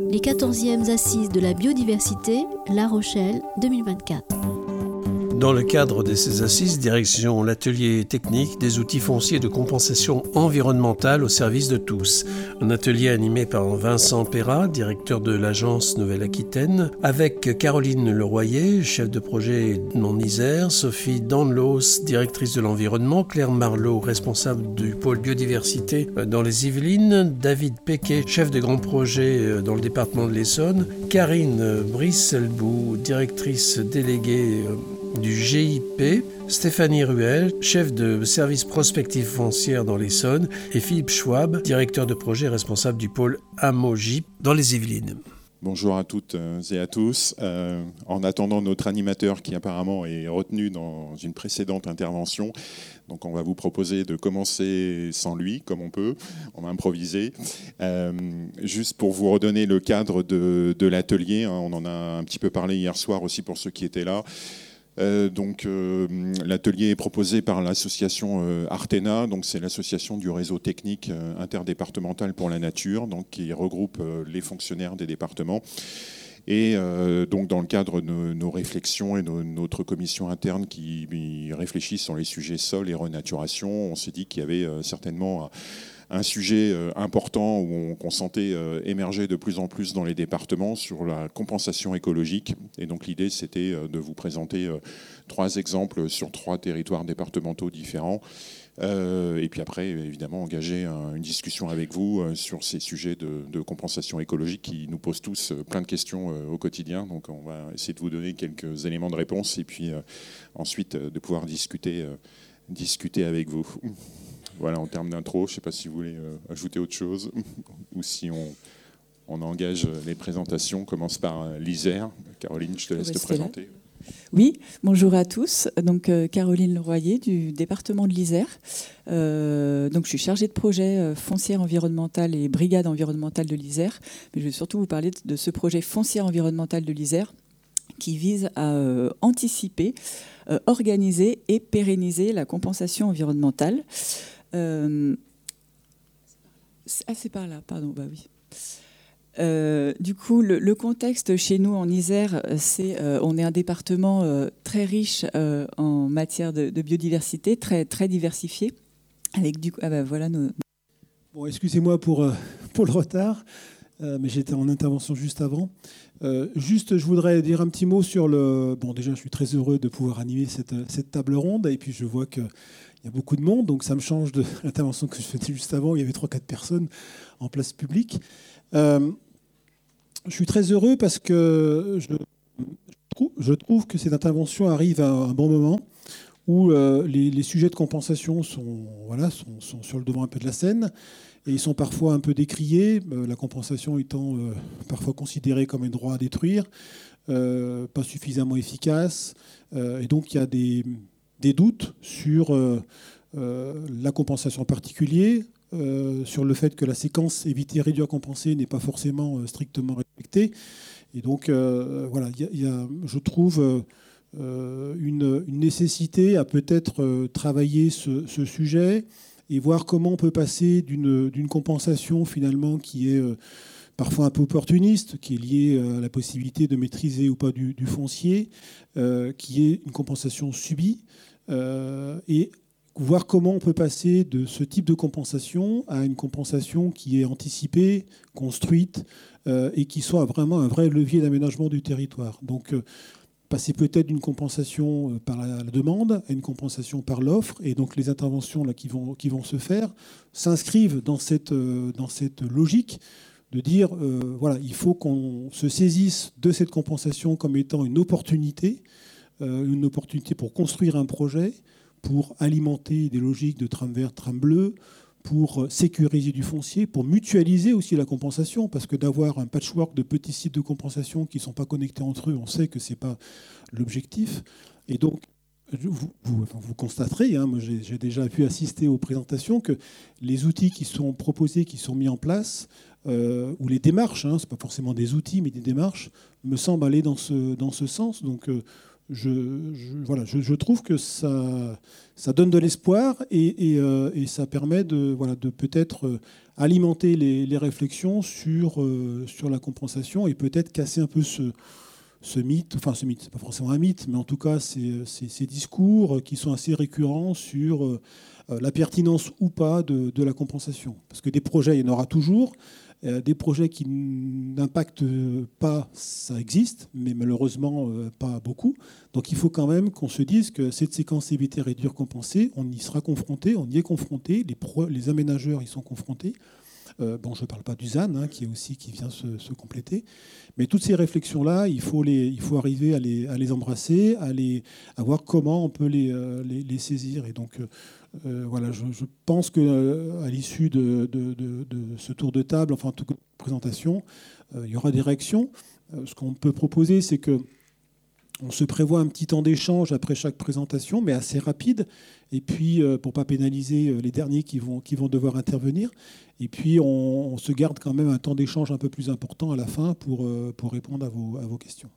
Les 14e Assises de la biodiversité, La Rochelle 2024. Dans le cadre de ces assises, direction l'atelier technique des outils fonciers de compensation environnementale au service de tous. Un atelier animé par Vincent Perrat, directeur de l'agence Nouvelle-Aquitaine, avec Caroline Leroyer, chef de projet en Isère, Sophie Danlos, directrice de l'environnement, Claire Marlot, responsable du pôle biodiversité dans les Yvelines, David Pequet, chef de grand projet dans le département de l'Essonne, Karine Brisselbou, directrice déléguée du GIP, Stéphanie Ruel, chef de service prospective foncière dans l'Essonne, et Philippe Schwab, directeur de projet responsable du pôle AMOGIP dans les Yvelines. Bonjour à toutes et à tous. En attendant notre animateur qui apparemment est retenu dans une précédente intervention, donc on va vous proposer de commencer sans lui, comme on peut. On va improviser. Juste pour vous redonner le cadre de l'atelier, on en a un petit peu parlé hier soir aussi pour ceux qui étaient là. L'atelier est proposé par l'association Artena, donc c'est l'association du réseau technique interdépartemental pour la nature, donc qui regroupe les fonctionnaires des départements. Et donc dans le cadre de nos réflexions et de notre commission interne qui réfléchit sur les sujets sol et renaturation, on s'est dit qu'il y avait certainement un sujet important qu'on sentait émerger de plus en plus dans les départements sur la compensation écologique. Et donc l'idée, c'était de vous présenter 3 exemples sur 3 territoires départementaux différents. Et puis après, évidemment, engager une discussion avec vous sur ces sujets de compensation écologique qui nous posent tous plein de questions au quotidien. Donc on va essayer de vous donner quelques éléments de réponse et puis ensuite de pouvoir discuter avec vous. Voilà, en termes d'intro, je ne sais pas si vous voulez ajouter autre chose ou si on engage les présentations. On commence par l'Isère. Caroline, je te laisse te présenter. Oui, bonjour à tous. Donc, Caroline Leroyer du département de l'Isère. Donc, je suis chargée de projet foncière environnementale et brigade environnementale de l'Isère. Mais je vais surtout vous parler de ce projet foncière environnementale de l'Isère qui vise à anticiper, organiser et pérenniser la compensation environnementale. C'est par là, pardon, bah oui. Du coup, le contexte chez nous en Isère, on est un département très riche en matière de biodiversité, très, très diversifié. Avec voilà nos... Bon, excusez-moi pour le retard, mais j'étais en intervention juste avant. Je voudrais dire un petit mot sur le... Bon, déjà, je suis très heureux de pouvoir animer cette table ronde, et puis je vois qu'il y a beaucoup de monde, donc ça me change de l'intervention que je faisais juste avant. Il y avait 3-4 personnes en place publique. Je suis très heureux parce que je trouve que cette intervention arrive à un bon moment où les sujets de compensation sont sur le devant un peu de la scène et ils sont parfois un peu décriés, la compensation étant parfois considérée comme un droit à détruire, pas suffisamment efficace. Et donc il y a des doutes sur la compensation en particulier, sur le fait que la séquence éviter, réduire, compenser n'est pas forcément strictement respectée. Et donc, il y a, je trouve, une nécessité à peut-être travailler ce sujet et voir comment on peut passer d'une compensation finalement qui est parfois un peu opportuniste, qui est liée à la possibilité de maîtriser ou pas du foncier, qui est une compensation subie, et voir comment on peut passer de ce type de compensation à une compensation qui est anticipée, construite, et qui soit vraiment un vrai levier d'aménagement du territoire. Donc, passer peut-être d'une compensation par la demande à une compensation par l'offre, et donc les interventions là, qui vont se faire s'inscrivent dans cette logique de dire, il faut qu'on se saisisse de cette compensation comme étant une opportunité pour construire un projet, pour alimenter des logiques de trame verte, trame bleue, pour sécuriser du foncier, pour mutualiser aussi la compensation, parce que d'avoir un patchwork de petits sites de compensation qui ne sont pas connectés entre eux, on sait que ce n'est pas l'objectif. Et donc, vous constaterez, moi j'ai déjà pu assister aux présentations, que les outils qui sont proposés, qui sont mis en place, ou les démarches, ce n'est pas forcément des outils, mais des démarches, me semblent aller dans ce sens. Donc, je trouve que ça donne de l'espoir et ça permet de peut-être alimenter les réflexions sur la compensation et peut-être casser un peu ce mythe, c'est pas forcément un mythe, mais en tout cas ces discours qui sont assez récurrents sur la pertinence ou pas de la compensation. Parce que des projets, il y en aura toujours. Des projets qui n'impactent pas, ça existe, mais malheureusement pas beaucoup. Donc il faut quand même qu'on se dise que cette séquence éviter, réduire, compenser, on y sera confronté, on y est confronté, les aménageurs y sont confrontés. Je ne parle pas du ZAN, qui vient se compléter. Mais toutes ces réflexions-là, il faut arriver à les embrasser, à voir comment on peut les saisir. Et donc, je pense qu'à l'issue de ce tour de table, enfin, en toute présentation, il y aura des réactions. Ce qu'on peut proposer, c'est qu'on se prévoit un petit temps d'échange après chaque présentation, mais assez rapide. Et puis, pour ne pas pénaliser les derniers qui vont devoir intervenir. Et puis, on se garde quand même un temps d'échange un peu plus important à la fin pour répondre à vos questions.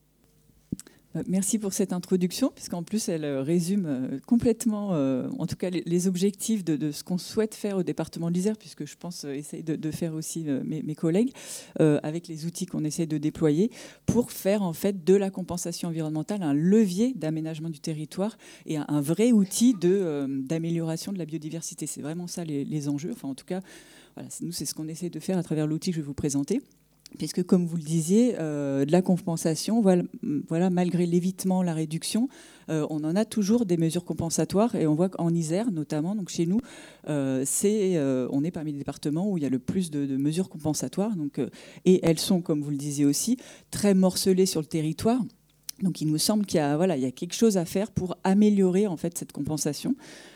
Merci pour cette introduction, puisqu'en plus, elle résume complètement, en tout cas, les objectifs de ce qu'on souhaite faire au département de l'Isère, puisque je pense essayer de faire aussi mes collègues, avec les outils qu'on essaie de déployer, pour faire en fait de la compensation environnementale un levier d'aménagement du territoire et un vrai outil d'amélioration de la biodiversité. C'est vraiment ça les enjeux. Enfin, en tout cas, voilà, nous, c'est ce qu'on essaie de faire à travers l'outil que je vais vous présenter. Puisque, comme vous le disiez, de la compensation, voilà, malgré l'évitement, la réduction, on en a toujours des mesures compensatoires. Et on voit qu'en Isère, notamment, donc chez nous, on est parmi les départements où il y a le plus de mesures compensatoires. Donc, et elles sont, comme vous le disiez aussi, très morcelées sur le territoire. Donc, il nous semble qu'il y a quelque chose à faire pour améliorer en fait, cette compensation.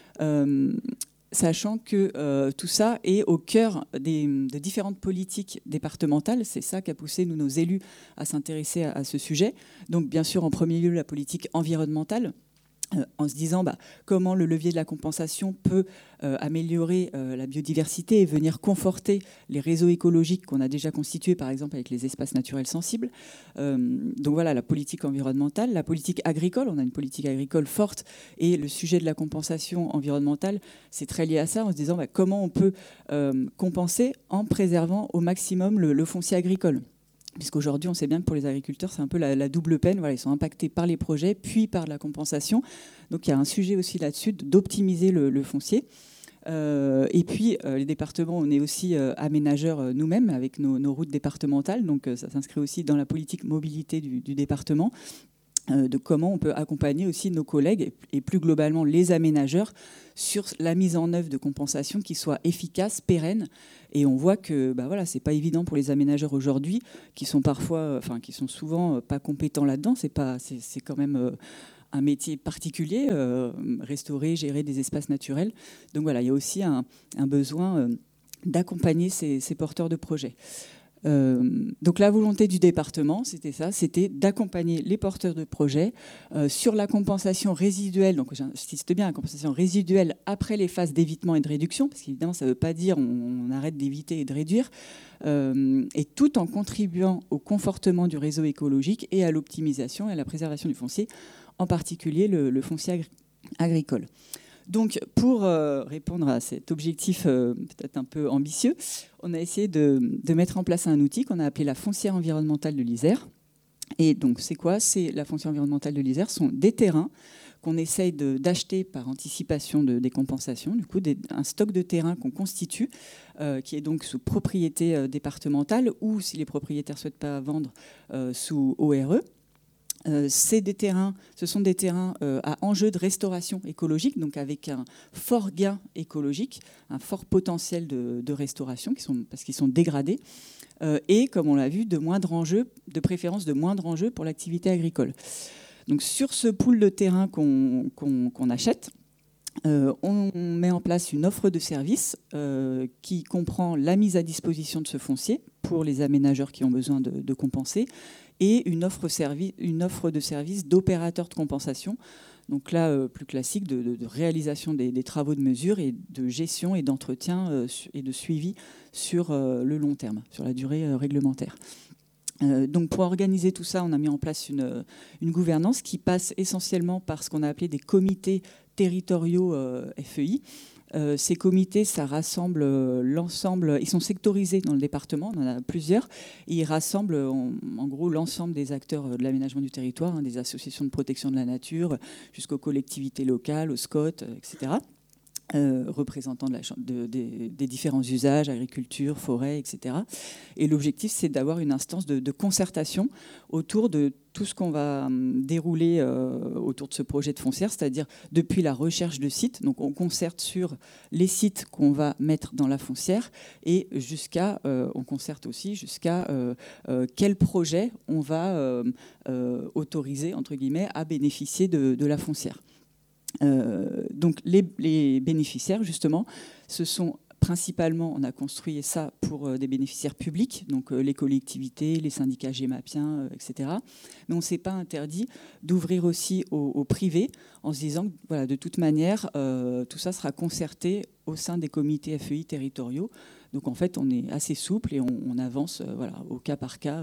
Sachant que tout ça est au cœur de différentes politiques départementales. C'est ça qui a poussé nos élus à s'intéresser à ce sujet. Donc bien sûr, en premier lieu, la politique environnementale, en se disant comment le levier de la compensation peut améliorer la biodiversité et venir conforter les réseaux écologiques qu'on a déjà constitués, par exemple avec les espaces naturels sensibles. Donc voilà, la politique environnementale, la politique agricole, on a une politique agricole forte et le sujet de la compensation environnementale, c'est très lié à ça, en se disant comment on peut compenser en préservant au maximum le foncier agricole. Puisqu'aujourd'hui, on sait bien que pour les agriculteurs, c'est un peu la double peine. Voilà, ils sont impactés par les projets, puis par la compensation. Donc il y a un sujet aussi là-dessus d'optimiser le foncier. Et puis, les départements, on est aussi aménageurs nous-mêmes avec nos routes départementales. Donc ça s'inscrit aussi dans la politique mobilité du département, de comment on peut accompagner aussi nos collègues et plus globalement les aménageurs sur la mise en œuvre de compensation qui soit efficace, pérenne. Et on voit que c'est pas évident pour les aménageurs aujourd'hui, qui sont souvent pas compétents là-dedans. C'est quand même un métier particulier, restaurer, gérer des espaces naturels. Donc voilà, il y a aussi un besoin d'accompagner ces porteurs de projets. Donc la volonté du département, c'était d'accompagner les porteurs de projets sur la compensation résiduelle, donc j'insiste bien, la compensation résiduelle après les phases d'évitement et de réduction, parce qu'évidemment ça ne veut pas dire on arrête d'éviter et de réduire, et tout en contribuant au confortement du réseau écologique et à l'optimisation et à la préservation du foncier, en particulier le foncier agricole. Donc, pour répondre à cet objectif peut-être un peu ambitieux, on a essayé de mettre en place un outil qu'on a appelé la foncière environnementale de l'Isère. Et donc, c'est quoi ? C'est la foncière environnementale de l'Isère, ce sont des terrains qu'on essaye d'acheter par anticipation des compensations, du coup, un stock de terrains qu'on constitue, qui est donc sous propriété départementale ou, si les propriétaires ne souhaitent pas vendre, sous ORE. Ce sont des terrains à enjeu de restauration écologique, donc avec un fort gain écologique, un fort potentiel de restauration, parce qu'ils sont dégradés, et comme on l'a vu, de préférence de moindre enjeu pour l'activité agricole. Donc sur ce pool de terrain qu'on achète, on met en place une offre de service qui comprend la mise à disposition de ce foncier pour les aménageurs qui ont besoin de compenser, et une offre de service d'opérateur de compensation. Donc là, plus classique, de réalisation des travaux de mesure et de gestion et d'entretien et de suivi sur le long terme, sur la durée réglementaire. Donc pour organiser tout ça, on a mis en place une gouvernance qui passe essentiellement par ce qu'on a appelé des comités territoriaux FEI. Ces comités, ça rassemble l'ensemble, ils sont sectorisés dans le département, on en a plusieurs, et ils rassemblent en gros l'ensemble des acteurs de l'aménagement du territoire, hein, des associations de protection de la nature, jusqu'aux collectivités locales, aux SCOT, etc. Représentants des différents usages, agriculture, forêt, etc. Et l'objectif, c'est d'avoir une instance de concertation autour de tout ce qu'on va dérouler autour de ce projet de foncière, c'est-à-dire depuis la recherche de sites, donc on concerte sur les sites qu'on va mettre dans la foncière, et on concerte aussi jusqu'à quel projet on va autoriser, entre guillemets, à bénéficier de la foncière. Donc les bénéficiaires, justement, ce sont principalement, on a construit ça pour des bénéficiaires publics, donc les collectivités, les syndicats gémapiens, etc. Mais on ne s'est pas interdit d'ouvrir aussi au privé, en se disant que voilà, de toute manière, tout ça sera concerté au sein des comités FEI territoriaux. Donc en fait, on est assez souple et on avance voilà, au cas par cas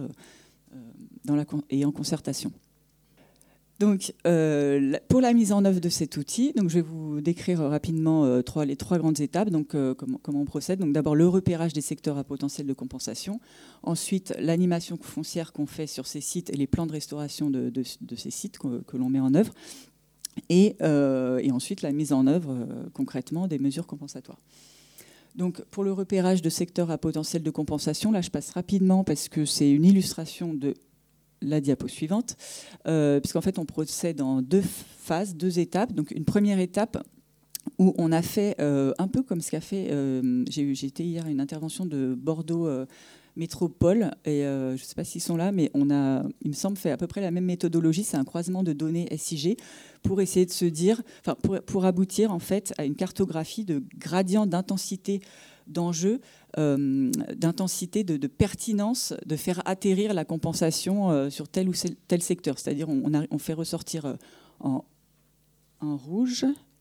et en concertation. Donc, pour la mise en œuvre de cet outil, donc je vais vous décrire rapidement les trois grandes étapes. Donc, comment on procède. Donc, d'abord, le repérage des secteurs à potentiel de compensation. Ensuite, l'animation foncière qu'on fait sur ces sites et les plans de restauration de ces sites que l'on met en œuvre. Et ensuite, la mise en œuvre concrètement des mesures compensatoires. Donc, pour le repérage de secteurs à potentiel de compensation, là, je passe rapidement parce que c'est une illustration de la diapo suivante, puisqu'en fait on procède en deux phases, deux étapes. Donc une première étape où on a fait un peu comme ce qu'a fait, j'ai été hier à une intervention de Bordeaux Métropole, et je ne sais pas s'ils sont là, mais on a, il me semble, fait à peu près la même méthodologie. C'est un croisement de données SIG pour essayer de se dire, enfin pour aboutir en fait à une cartographie de gradient d'intensité d'enjeux, d'intensité, de pertinence, de faire atterrir la compensation sur tel ou tel secteur. C'est-à-dire on fait ressortir en rouge.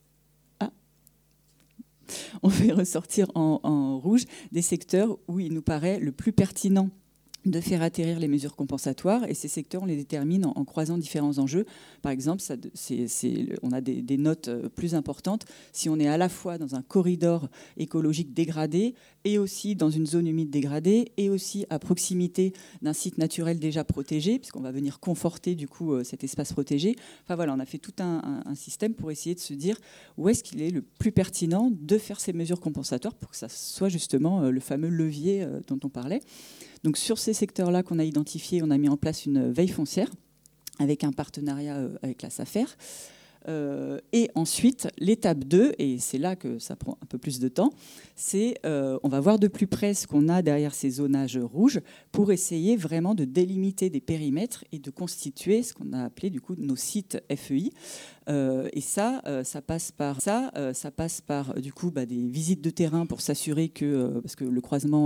On fait ressortir en rouge des secteurs où il nous paraît le plus pertinent de faire atterrir les mesures compensatoires, et ces secteurs, on les détermine en croisant différents enjeux. Par exemple, on a des notes plus importantes si on est à la fois dans un corridor écologique dégradé et aussi dans une zone humide dégradée et aussi à proximité d'un site naturel déjà protégé, puisqu'on va venir conforter du coup cet espace protégé. Enfin voilà, on a fait tout un système pour essayer de se dire où est-ce qu'il est le plus pertinent de faire ces mesures compensatoires pour que ça soit justement le fameux levier dont on parlait. Donc sur ces secteurs-là qu'on a identifiés, on a mis en place une veille foncière avec un partenariat avec la SAFER. Et ensuite, l'étape 2, et c'est là que ça prend un peu plus de temps, c'est on va voir de plus près ce qu'on a derrière ces zonages rouges pour essayer vraiment de délimiter des périmètres et de constituer ce qu'on a appelé du coup nos sites FEI. Et ça passe par du coup des visites de terrain pour s'assurer que, parce que le croisement